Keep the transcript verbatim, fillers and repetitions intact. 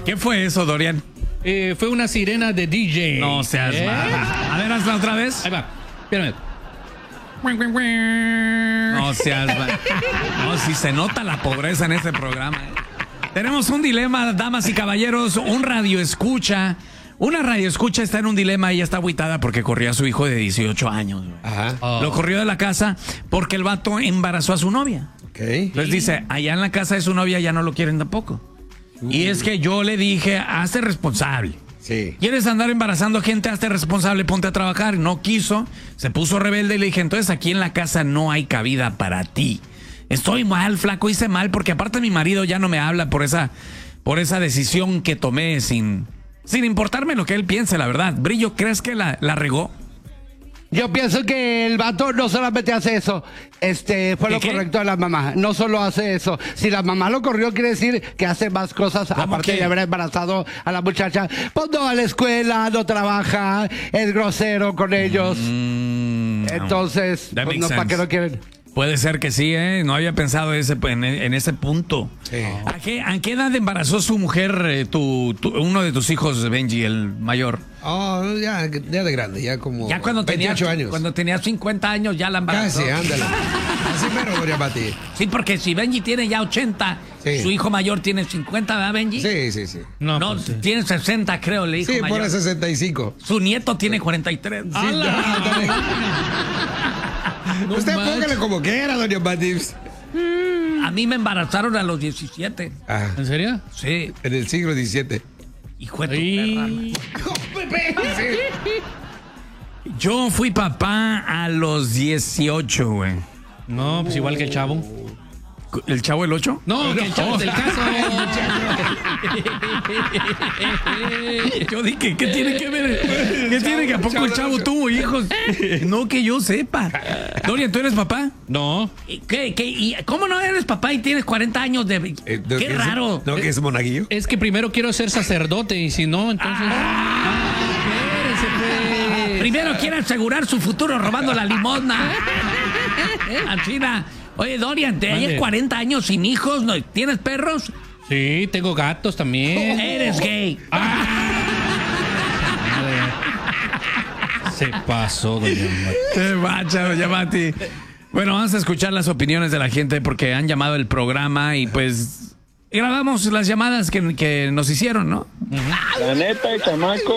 ¿Qué fue eso, Dorian? Eh, fue una sirena de D J. No seas ¿Eh? baja. A ver, hazla otra vez. Ahí va. Espérame. No seas baja. No, si se nota la pobreza en este programa. ¿eh? Tenemos un dilema, damas y caballeros. Un radio escucha. Una radio escucha está en un dilema. Ella está agüitada porque corrió a su hijo de dieciocho años. Ajá. Oh. Lo corrió de la casa porque el vato embarazó a su novia. Ok. Entonces dice, allá en la casa de su novia ya no lo quieren tampoco. Y es que yo le dije, hazte responsable. Sí. ¿Quieres andar embarazando gente? Hazte responsable, ponte a trabajar. No quiso, se puso rebelde y le dije, entonces aquí en la casa no hay cabida para ti. Estoy mal, flaco, hice mal, porque aparte mi marido ya no me habla por esa, por esa decisión que tomé sin, sin importarme lo que él piense, la verdad. Brillo, ¿crees que la, la regó? Yo pienso que el vato no solamente hace eso, este fue lo ¿Qué, qué? correcto de la mamá. No solo hace eso. Si la mamá lo corrió, quiere decir que hace más cosas aparte que? de haber embarazado a la muchacha. Pues no va a la escuela, no trabaja, es grosero con ellos. Mm, Entonces, That pues makes no, ¿para sense. qué lo quieren? Puede ser que sí, ¿eh? No había pensado ese, en, en ese punto. Sí. ¿A qué, ¿A qué edad embarazó su mujer, eh, tu, tu- uno de tus hijos, Benji, el mayor? Oh, ya, ya de grande, ya como Ya cuando tenía, veintiocho años. cuando tenía cincuenta años ya la embarazó. Casi, ándale. Así mero, Dorian Bati. Sí, porque si Benji tiene ya ochenta, Sí. su hijo mayor tiene cincuenta, ¿verdad, Benji? Sí, sí, sí. No, No, pues, sí. tiene sesenta, creo, el hijo Sí, mayor. pone sesenta y cinco. Su nieto tiene cuarenta y tres. Sí, ya, dale. No Usted manches. póngale como quiera, Dorian Bati. A mí me embarazaron a los diecisiete. Ah, ¿En serio? Sí, en el siglo diecisiete. hijo de tu Y... perra. Yo fui papá a los dieciocho, güey. No, pues igual que el chavo. ¿El chavo el ocho? No, que el chavo del caso. Yo dije, ¿qué tiene que ver? ¿Qué tiene que a poco el chavo tuvo hijos? No que yo sepa. Dorian, ¿tú eres papá? No. ¿Y ¿Qué, qué, y ¿Cómo no eres papá y tienes cuarenta años de... Eh, ¿no qué que es- raro. ¿No que es monaguillo? Es que primero quiero ser sacerdote y si no, entonces... Ah, espérese, pues. Primero quiere asegurar su futuro robando la limosna. China. Oye, Dorian, te Mande. hayas cuarenta años sin hijos, ¿no? ¿Tienes perros? Sí, tengo gatos también. Eres gay. Se pasó, doña Mati. Te bacha, doña Mati. Bueno, vamos a escuchar las opiniones de la gente porque han llamado el programa y pues grabamos las llamadas que, que nos hicieron, ¿no? La neta, chamaco.